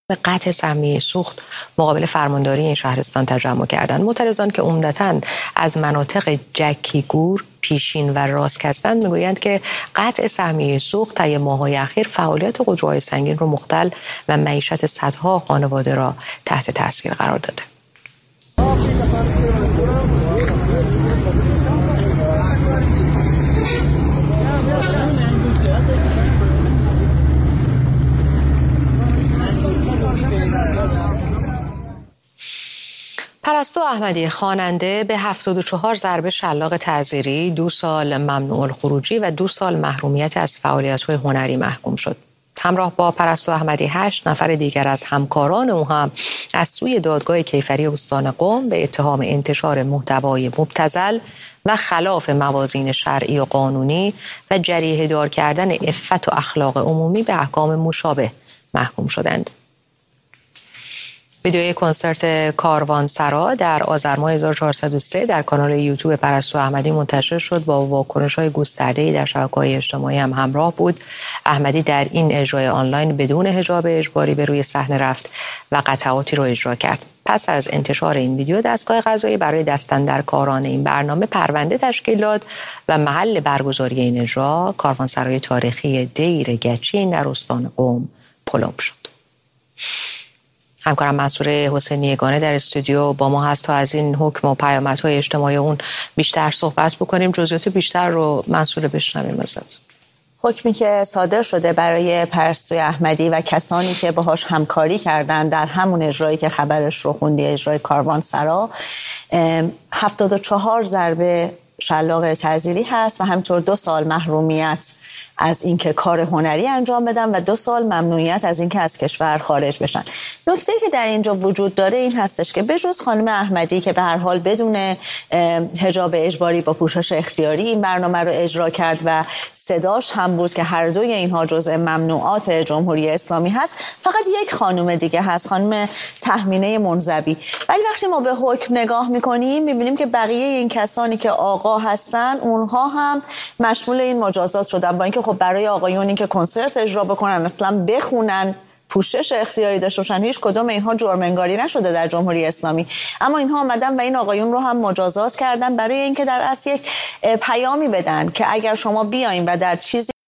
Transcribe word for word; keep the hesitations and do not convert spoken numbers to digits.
به قطع سهمیه سوخت مقابل فرمانداری این شهرستان تجمع کردند. معترضان که عمدتاً از مناطق جکیگور، پیشین و راسک هستند میگویند که قطع سهمیه سوخت طی ماه‌های اخیر فعالیت خودروهای سنگین رو مختل و معیشت صدها خانواده را تحت تاثیر قرار داده. پرستو احمدی خواننده به هفتاد و چهار ضربه شلاق تعزیری، دو سال ممنوع الخروجی و دو سال محرومیت از فعالیت‌های هنری محکوم شد. همراه با پرستو احمدی هشت نفر دیگر از همکاران او هم از سوی دادگاه کیفری استان قم به اتهام انتشار محتوای مبتذل و خلاف موازین شرعی و قانونی و جریحه دار کردن عفت و اخلاق عمومی به احکام مشابه محکوم شدند. ویدیوی کنسرت کاروانسرا در آذر ماه هزار و چهارصد و سه در کانال یوتیوب پرستو احمدی منتشر شد. با واکنش‌های گسترده‌ای در شبکه‌های اجتماعی هم همراه بود. احمدی در این اجرای آنلاین بدون حجاب اجباری به روی صحنه رفت و قطعاتی را اجرا کرد. پس از انتشار این ویدیو دستگاه قضایی برای دستاندرکاران این برنامه پرونده تشکیل داد و محل برگزاری این اجرا کاروانسرای تاریخی دیر گچین در استان قم پلم شد. همکارم منصور حسینی یگانه در استودیو با ما هست تا از این حکم و پیامدهای اجتماعی اون بیشتر صحبت بکنیم. جزئیات بیشتر رو منصور بشنویم ازت. حکمی که صادر شده برای پرستو احمدی و کسانی که باهاش همکاری کردن در همون اجرایی که خبرش رو خوندی، اجرای کاروانسرا، هفتاد و چهار ضربه شلاق تعزیری هست و همینطور دو سال محرومیت از اینکه کار هنری انجام بدن و دو سال ممنوعیت از اینکه از کشور خارج بشن. نکته که در اینجا وجود داره این هستش که بجز خانم احمدی که به هر حال بدون حجاب اجباری با پوشش اختیاری این برنامه رو اجرا کرد و صداش هم بود که هر دوی اینها جزء ممنوعات جمهوری اسلامی هست، فقط یک خانم دیگه هست، خانم تهمینه منزوی. ولی وقتی ما به حکم نگاه میکنیم میبینیم که بقیه این کسانی که آقا هستن اونها هم مشمول این مجازات شدن، با اینکه خب برای آقایونی که کنسرت اجرا بکنن اصلا بخونن پوشش اختیاری داشته باشن هیچ کدوم اینها جرم انگاری نشده در جمهوری اسلامی، اما اینها آمدن و این آقایون رو هم مجازات کردن برای اینکه در اصل یک پیامی بدن که اگر شما بیاین و در چیزی